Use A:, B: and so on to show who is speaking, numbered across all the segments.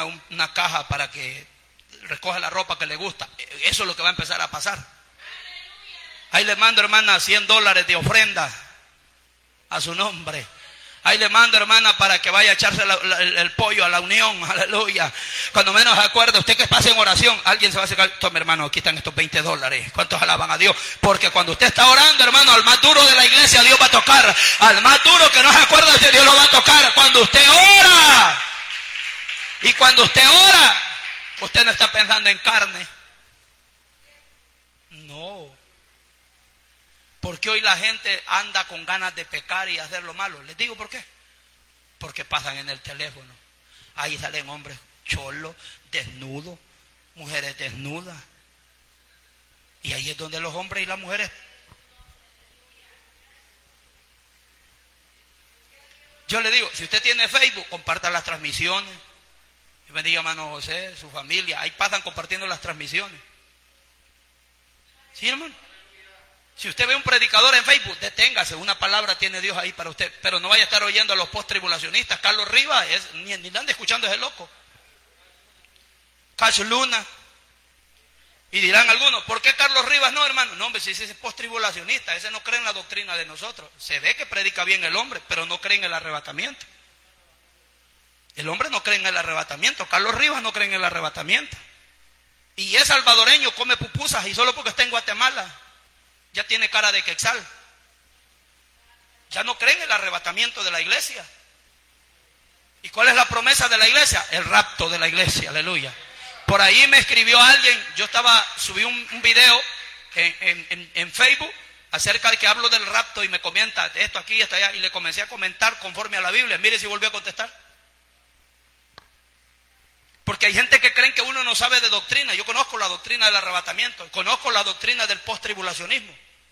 A: una caja para que recoja la ropa que le gusta. Eso es lo que va a empezar a pasar. Ahí le mando, hermana, $100 de ofrenda a su nombre. Ahí le mando, hermana, para que vaya a echarse el pollo a la unión. Aleluya. Cuando menos acuerde, usted que pase en oración, alguien se va a acercar. Tome, hermano, aquí están estos $20. ¿Cuántos alaban a Dios? Porque cuando usted está orando, hermano, al más duro de la iglesia, Dios va a tocar. Al más duro que no se acuerda de Dios, lo va a tocar. Cuando usted ora. Y cuando usted ora, usted no está pensando en carne. No. Porque hoy la gente anda con ganas de pecar y hacer lo malo. Les digo por qué. Porque pasan en el teléfono. Ahí salen hombres cholos, desnudos, mujeres desnudas. Y ahí es donde los hombres y las mujeres. Yo le digo, si usted tiene Facebook, comparta las transmisiones. Bendiga, hermano José, su familia. Ahí pasan compartiendo las transmisiones. ¿Sí, hermano? Si usted ve un predicador en Facebook, deténgase, una palabra tiene Dios ahí para usted, pero no vaya a estar oyendo a los post-tribulacionistas. Carlos Rivas, ni le ande escuchando ese loco. Cash Luna. Y dirán algunos, ¿por qué Carlos Rivas no, hermano? No, hombre, si ese es post-tribulacionista, ese no cree en la doctrina de nosotros. Se ve que predica bien el hombre, pero no cree en el arrebatamiento. El hombre no cree en el arrebatamiento. Carlos Rivas no cree en el arrebatamiento. Y es salvadoreño, come pupusas, y solo porque está en Guatemala ya tiene cara de quetzal. Ya no creen en el arrebatamiento de la iglesia. ¿Y cuál es la promesa de la iglesia? El rapto de la iglesia, aleluya. Por ahí me escribió alguien, subí un video en Facebook acerca de que hablo del rapto y me comenta esto aquí y esto allá, y le comencé a comentar conforme a la Biblia. Mire si volvió a contestar. Porque hay gente que creen que uno no sabe de doctrina. Yo conozco la doctrina del arrebatamiento, conozco la doctrina del post-tribulacionismo.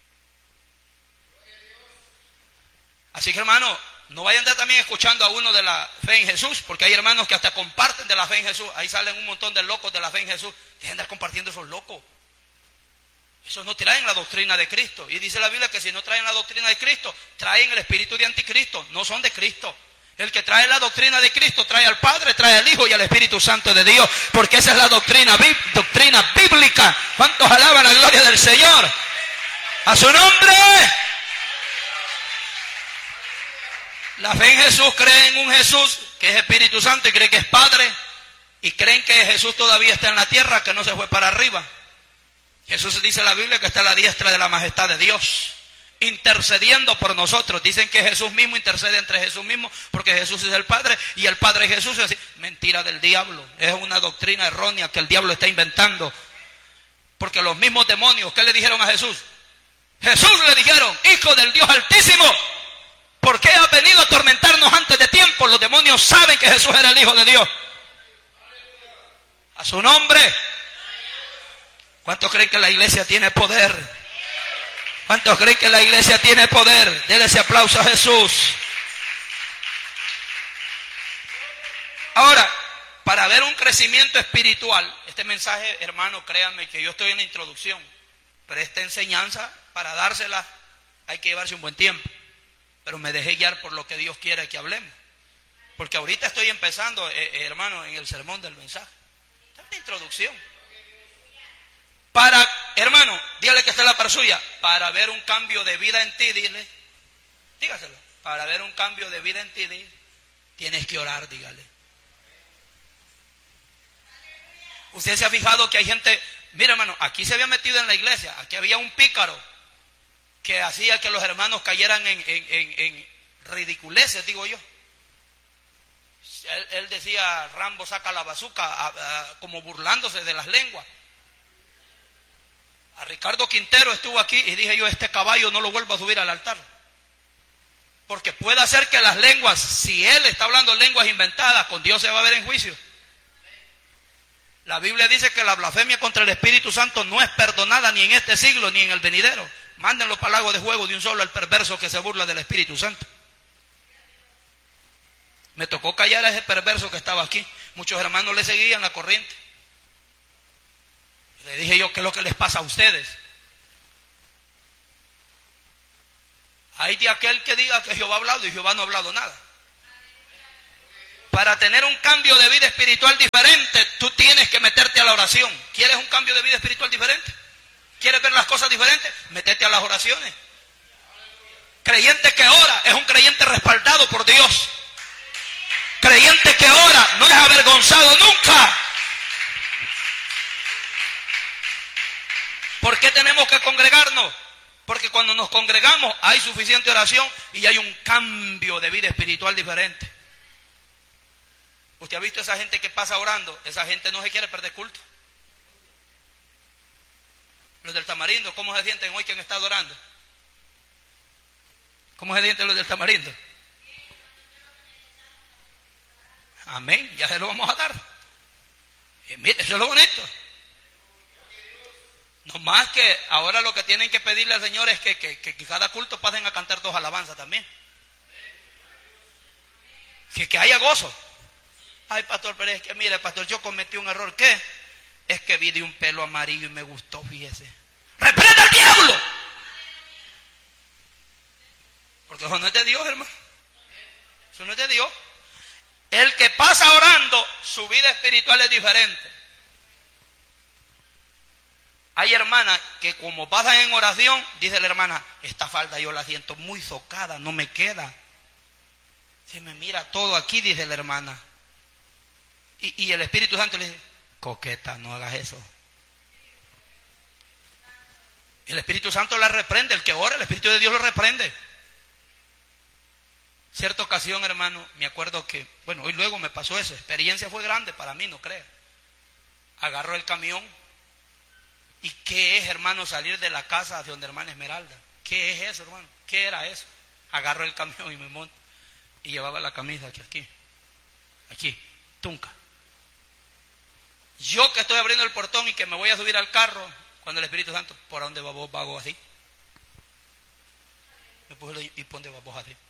A: Así que, hermano, no vayan a andar también escuchando a uno de la fe en Jesús, porque hay hermanos que hasta comparten de la fe en Jesús. Ahí salen un montón de locos de la fe en Jesús. Dejen de andar compartiendo esos locos. Esos no traen la doctrina de Cristo. Y dice la Biblia que si no traen la doctrina de Cristo, traen el espíritu de anticristo. No son de Cristo. El que trae la doctrina de Cristo trae al Padre, trae al Hijo y al Espíritu Santo de Dios, porque esa es la doctrina bíblica. ¿Cuántos alaban la gloria del Señor? ¡A su nombre! La fe en Jesús cree en un Jesús que es Espíritu Santo y cree que es Padre, y creen que Jesús todavía está en la tierra, que no se fue para arriba. Jesús dice en la Biblia que está a la diestra de la majestad de Dios, intercediendo por nosotros. Dicen que Jesús mismo intercede entre Jesús mismo, porque Jesús es el Padre y el Padre es Jesús. Es mentira del diablo, es una doctrina errónea que el diablo está inventando. Porque los mismos demonios, ¿qué le dijeron a Jesús? Jesús le dijeron, Hijo del Dios Altísimo, ¿por qué has venido a atormentarnos antes de tiempo? Los demonios saben que Jesús era el Hijo de Dios. A su nombre. ¿Cuántos creen que la iglesia tiene poder? ¿Cuántos creen que la iglesia tiene poder? Denle ese aplauso a Jesús. Ahora, para ver un crecimiento espiritual, este mensaje, hermano, créanme que yo estoy en la introducción, pero esta enseñanza, para dársela, hay que llevarse un buen tiempo. Pero me dejé guiar por lo que Dios quiere que hablemos. Porque ahorita estoy empezando, hermano, en el sermón del mensaje. Esta es la introducción. Hermano, dígale que esta es la par suya. Para ver un cambio de vida en ti, dígaselo. Para ver un cambio de vida en ti, tienes que orar, dígale. Usted se ha fijado que hay gente, mira, hermano, aquí se había metido en la iglesia, aquí había un pícaro que hacía que los hermanos cayeran en ridiculeces, digo yo. Él decía, Rambo saca la bazuca, como burlándose de las lenguas. A Ricardo Quintero estuvo aquí y dije yo, este caballo no lo vuelvo a subir al altar. Porque puede ser que las lenguas, si él está hablando lenguas inventadas, con Dios se va a ver en juicio. La Biblia dice que la blasfemia contra el Espíritu Santo no es perdonada ni en este siglo ni en el venidero. Mándenlo para el lago de juego de un solo al perverso que se burla del Espíritu Santo. Me tocó callar a ese perverso que estaba aquí. Muchos hermanos le seguían la corriente. Le dije yo, ¿qué es lo que les pasa a ustedes? Hay de aquel que diga que Jehová ha hablado y Jehová no ha hablado nada. Para tener un cambio de vida espiritual diferente, tú tienes que meterte a la oración. ¿Quieres un cambio de vida espiritual diferente? ¿Quieres ver las cosas diferentes? Métete a las oraciones. Creyente que ora es un creyente respaldado por Dios. Creyente que ora no es avergonzado nunca. ¿Por qué tenemos que congregarnos? Porque cuando nos congregamos hay suficiente oración y hay un cambio de vida espiritual diferente. ¿Usted ha visto esa gente que pasa orando? Esa gente no se quiere perder culto. Los del Tamarindo, ¿cómo se sienten hoy que han estado orando? ¿Cómo se sienten los del Tamarindo? Amén, ya se lo vamos a dar. Y mire, eso es lo bonito. No más que ahora lo que tienen que pedirle al Señor es que cada culto pasen a cantar dos alabanzas también. Que haya gozo. Ay, pastor, pero es que mire, pastor, yo cometí un error. ¿Qué? Es que vi de un pelo amarillo y me gustó, fíjese. ¡Reprenda al diablo! Porque eso no es de Dios, hermano. Eso no es de Dios. El que pasa orando, su vida espiritual es diferente. Hay hermanas que como pasan en oración, dice la hermana, esta falda yo la siento muy socada, no me queda. Se me mira todo aquí, dice la hermana. Y el Espíritu Santo le dice, coqueta, no hagas eso. El Espíritu Santo la reprende, el que ora, el Espíritu de Dios lo reprende. Cierta ocasión, hermano, me acuerdo que, bueno, hoy luego me pasó eso, experiencia fue grande para mí, no creo. Agarro el camión. ¿Y qué es, hermano, salir de la casa de donde hermana Esmeralda? ¿Qué es eso, hermano? ¿Qué era eso? Agarro el camión y me monto. Y llevaba la camisa aquí, tunca. Yo que estoy abriendo el portón y que me voy a subir al carro, cuando el Espíritu Santo, ¿por dónde va vos, vago así? Me puse y ¿por dónde va vos así?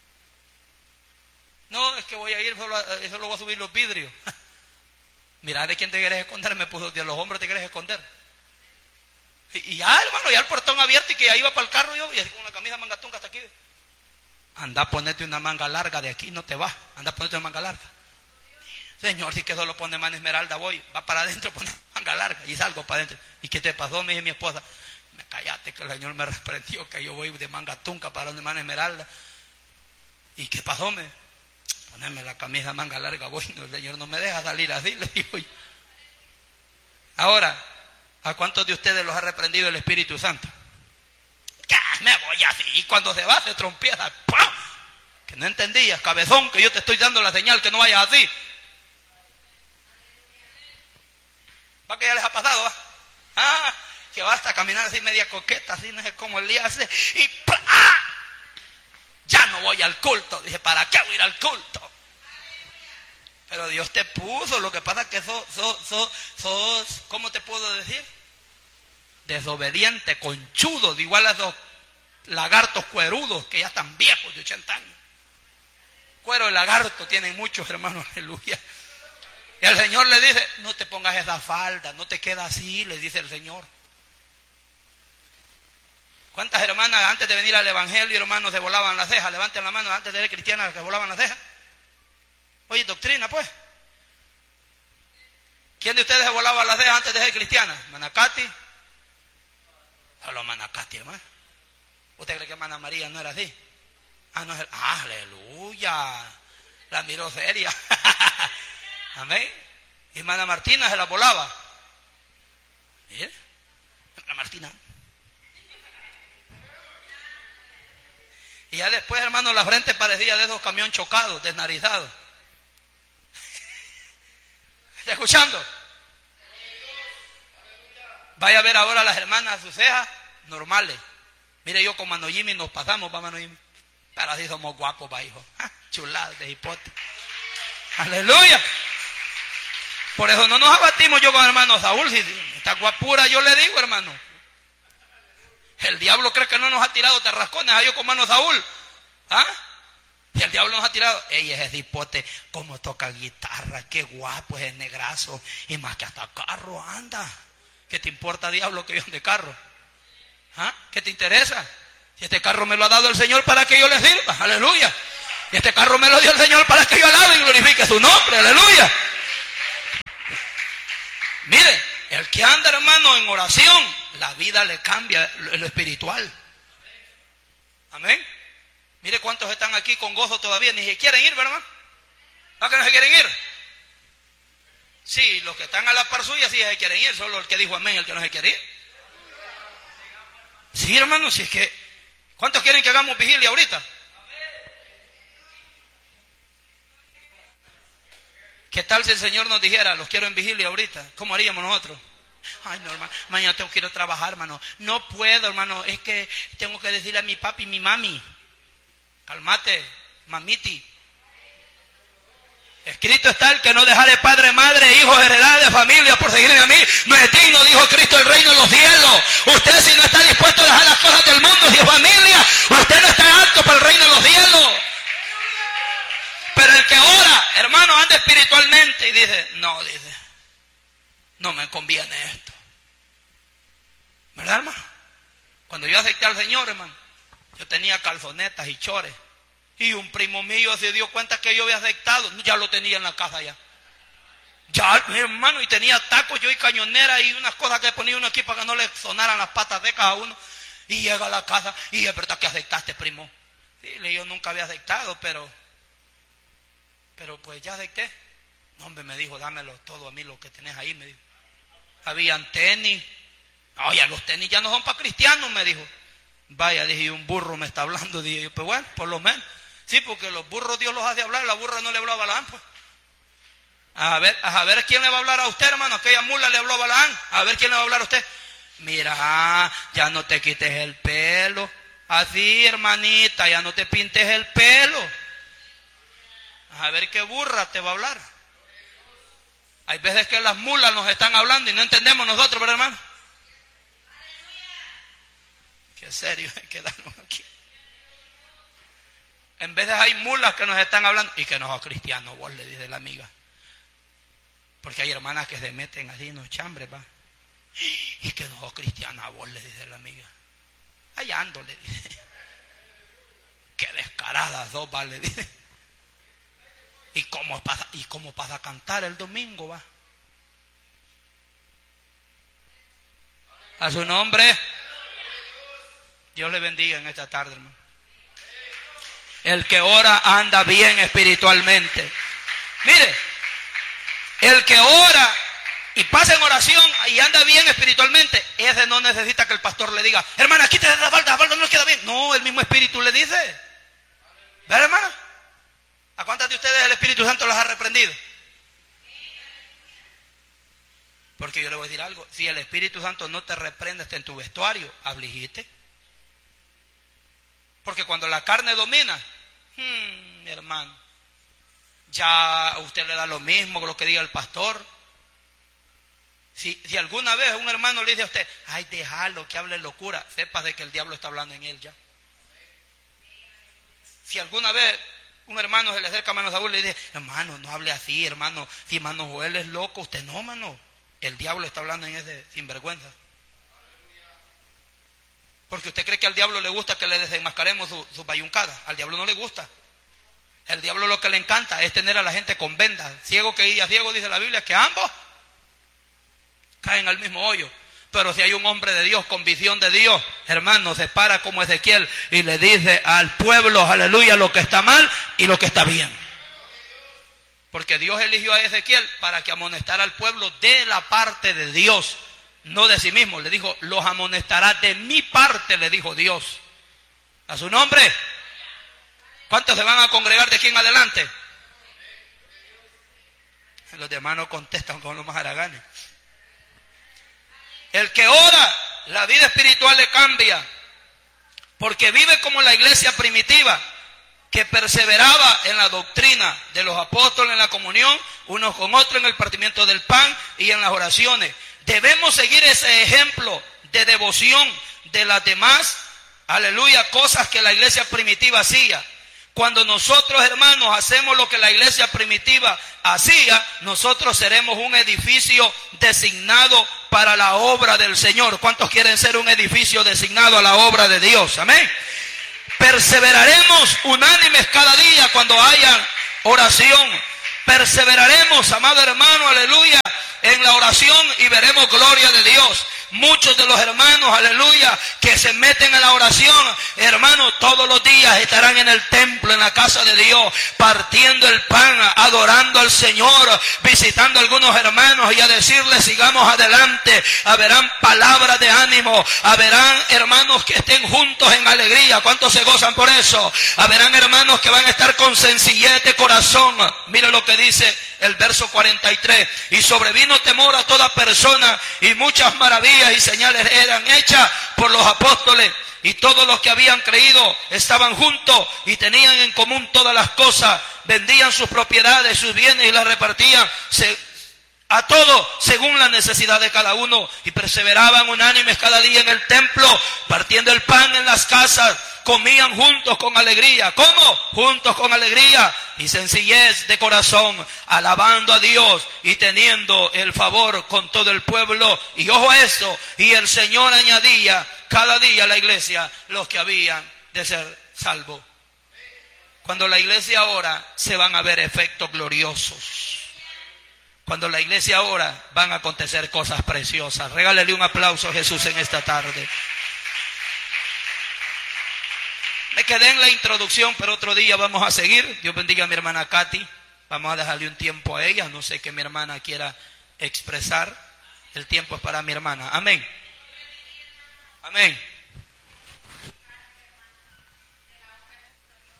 A: No, es que voy a ir, eso lo voy a subir los vidrios. Mira, ¿de quién te quieres esconder? Me puso, de los hombres te quieres esconder. Y ya, hermano, ya el portón abierto y que ya iba para el carro yo, y así con la camisa mangatunga hasta aquí. Anda, ponete una manga larga de aquí, no te vas. Anda, ponete una manga larga. Señor, si que solo pone mano Esmeralda, voy, va para adentro, pone manga larga y salgo para adentro. ¿Y qué te pasó? Me dice mi esposa. Me callaste, que el Señor me reprendió, que yo voy de manga tunca para donde mano Esmeralda. ¿Y qué pasó? Ponerme la camisa manga larga, voy, no, el Señor no me deja salir así, le digo yo. Ahora, ¿a cuántos de ustedes los ha reprendido el Espíritu Santo? Ya, me voy así, y cuando se va se trompieza. ¡Pum! Que no entendías, cabezón, que yo te estoy dando la señal que no vayas así. ¿Va que ya les ha pasado? ¿Va? Ah, que basta caminar así media coqueta, así no sé cómo el día hace, y ¡ah! Ya no voy al culto. Dije, ¿para qué voy a ir al culto? Pero Dios te puso, lo que pasa es que sos, ¿cómo te puedo decir? Desobediente, conchudo, de igual a esos lagartos cuerudos que ya están viejos de 80 años. Cuero de lagarto tienen muchos, hermanos, aleluya. Y el Señor le dice, no te pongas esa falda, no te queda así, le dice el Señor. ¿Cuántas hermanas antes de venir al evangelio, hermanos, se volaban las cejas? Levanten la mano antes de ser cristianas que volaban las cejas. Oye, doctrina, pues. ¿Quién de ustedes se volaba las cejas antes de ser cristiana? ¿Manacati? Solo Manacati, hermano. ¿Usted cree que hermana María no era así? Ah, no es el... ¡Ah, aleluya! La miró seria. Amén. Y hermana Martina se la volaba. ¿Mire? Hermana Martina. Y ya después, hermano, la frente parecía de esos camiones chocados, desnarizados. ¿Está escuchando? Vaya a ver ahora a las hermanas, sus cejas normales. Mire, yo con Mano Jimmy nos pasamos, va Mano Jimmy. Pero así somos guapos, va, hijo. Chuladas de hipote. Aleluya. Por eso no nos abatimos yo con el hermano Saúl. Si está guapura, yo le digo, hermano. El diablo cree que no nos ha tirado tarrascones a yo con hermano Saúl. ¿Ah? Y el diablo nos ha tirado. Ella es ese hipote, como toca guitarra, qué guapo es el negrazo. Y más que hasta carro anda. ¿Qué te importa, diablo, que yo ande carro? ¿Ah? ¿Qué te interesa? Si este carro me lo ha dado el Señor para que yo le sirva. Aleluya. Y este carro me lo dio el Señor para que yo alabe y glorifique su nombre. Aleluya. Mire, el que anda, hermano, en oración, la vida le cambia en lo espiritual. Amén. Mire cuántos están aquí con gozo todavía, ni se quieren ir, ¿verdad? ¿No que no se quieren ir? Sí, los que están a la par suya sí se quieren ir, solo el que dijo amén, el que no se quiere ir. Sí, hermano, si es que, ¿cuántos quieren que hagamos vigilia ahorita? ¿Qué tal si el Señor nos dijera, los quiero en vigilia ahorita? ¿Cómo haríamos nosotros? Ay, no, hermano, mañana tengo que ir a trabajar, hermano. No puedo, hermano, es que tengo que decirle a mi papi y mi mami. Cálmate, mamiti. Escrito está: el que no dejare padre, madre, hijos, heredad de familia por seguirme a mí, no es digno, dijo Cristo, el reino de los cielos. Usted, si no está dispuesto a dejar las cosas del mundo y de familia, usted no está apto para el reino de los cielos. Pero el que ora, hermano, anda espiritualmente y dice, no me conviene esto. ¿Verdad, hermano? Cuando yo acepté al Señor, hermano, yo tenía calzonetas y chores. Y un primo mío se dio cuenta que yo había aceptado, ya lo tenía en la casa ya. Ya, hermano, y tenía tacos yo y cañonera y unas cosas que ponía uno aquí para que no le sonaran las patas secas a uno. Y llega a la casa y es verdad que aceptaste, primo. Sí, yo nunca había aceptado, pero pues ya acepté. No, hombre, me dijo, dámelo todo a mí lo que tenés ahí, me dijo. Habían tenis. Oye, los tenis ya no son para cristianos, me dijo. Vaya, dije, un burro me está hablando. Dije, pues bueno, por lo menos. Sí, porque los burros Dios los hace hablar, la burra no le habló a Balaam, pues. A ver quién le va a hablar a usted, hermano. Aquella mula le habló a Balaam. A ver quién le va a hablar a usted. Mira, ya no te quites el pelo. Así, hermanita, ya no te pintes el pelo. A ver qué burra te va a hablar. Hay veces que las mulas nos están hablando y no entendemos nosotros, ¿verdad, hermano? Qué serio hay que darnos aquí. En veces hay mulas que nos están hablando y que no son cristianos, vos le dice la amiga. Porque hay hermanas que se meten así en los chambres, va. Y que no son cristianas, vos le dice la amiga. Allá ando, le dice. Qué descaradas dos, va, le dice. ¿Y cómo pasa a cantar el domingo, va? A su nombre. Dios le bendiga en esta tarde, hermano. El que ora anda bien espiritualmente. Mire, el que ora y pasa en oración y anda bien espiritualmente, ese no necesita que el pastor le diga, hermana, quítese la falda no le queda bien. No, el mismo Espíritu le dice. ¿Verdad, hermana? ¿A cuántas de ustedes el Espíritu Santo las ha reprendido? Porque yo le voy a decir algo, si el Espíritu Santo no te reprende hasta en tu vestuario, afligiste. Porque cuando la carne domina, mi hermano, ya a usted le da lo mismo que lo que diga el pastor. Si alguna vez un hermano le dice a usted, ay, déjalo que hable locura, sepa de que el diablo está hablando en él ya. Si alguna vez un hermano se le acerca a hermano Saúl y le dice, hermano, no hable así, hermano, si hermano Joel es loco, usted no, hermano, el diablo está hablando en ese sinvergüenza. Porque usted cree que al diablo le gusta que le desenmascaremos su bayuncada. Al diablo no le gusta. El diablo lo que le encanta es tener a la gente con vendas. Ciego que guía ciego, dice la Biblia, que ambos caen al mismo hoyo. Pero si hay un hombre de Dios con visión de Dios, hermano, se para como Ezequiel y le dice al pueblo, aleluya, lo que está mal y lo que está bien. Porque Dios eligió a Ezequiel para que amonestara al pueblo de la parte de Dios. No de sí mismo, le dijo, los amonestará de mi parte, le dijo Dios. A su nombre. ¿Cuántos se van a congregar de aquí en adelante? Los demás no contestan con los más haraganes. El que ora, la vida espiritual le cambia. Porque vive como la iglesia primitiva, que perseveraba en la doctrina de los apóstoles, en la comunión, unos con otros, en el partimiento del pan y en las oraciones. Debemos seguir ese ejemplo de devoción de las demás, aleluya, cosas que la iglesia primitiva hacía. Cuando nosotros, hermanos, hacemos lo que la iglesia primitiva hacía, nosotros seremos un edificio designado para la obra del Señor. ¿Cuántos quieren ser un edificio designado a la obra de Dios? Amén. perseveraremos unánimes cada día cuando haya oración. Perseveraremos, amado hermano, aleluya, en la oración y veremos gloria de Dios. Muchos de los hermanos, aleluya, que se meten en la oración, hermanos, todos los días estarán en el templo, en la casa de Dios, partiendo el pan, adorando al Señor, visitando a algunos hermanos y a decirles sigamos adelante. Haberán palabras de ánimo, haberán hermanos que estén juntos en alegría. ¿Cuántos se gozan por eso? Haberán hermanos que van a estar con sencillez de corazón. Mire lo que dice el verso 43. Y sobrevino temor a toda persona, y muchas maravillas y señales eran hechas por los apóstoles. Y todos los que habían creído estaban juntos y tenían en común todas las cosas. Vendían sus propiedades, sus bienes y las repartían a todos según la necesidad de cada uno. Y perseveraban unánimes cada día en el templo, partiendo el pan en las casas. Comían juntos con alegría. ¿Cómo? Juntos con alegría y sencillez de corazón, alabando a Dios y teniendo el favor con todo el pueblo. Y ojo a esto, y el Señor añadía cada día a la iglesia los que habían de ser salvos. Cuando la iglesia ora, se van a ver efectos gloriosos. Cuando la iglesia ora, van a acontecer cosas preciosas. Regálele un aplauso a Jesús en esta tarde. Me quedé en la introducción, pero otro día vamos a seguir. Dios bendiga a mi hermana Katy. Vamos a dejarle un tiempo a ella. No sé qué mi hermana quiera expresar. El tiempo es para mi hermana. Amén. Amén.